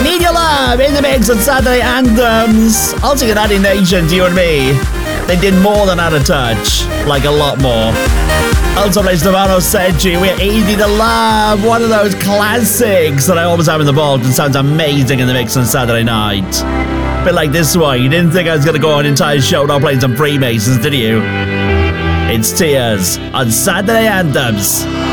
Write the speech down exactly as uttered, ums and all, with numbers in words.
Need Your Love in the mix on Saturday Anthems. Also, United Nations, you and me. They did more than Out of Touch. Like, a lot more. Also plays Stefano Secchi. We're Easy to Love. One of those classics that I always have in the vault and sounds amazing in the mix on Saturday night. Bit like this one. You didn't think I was going to go an entire show without playing some Freemasons, did you? It's Tears on Saturday Anthems.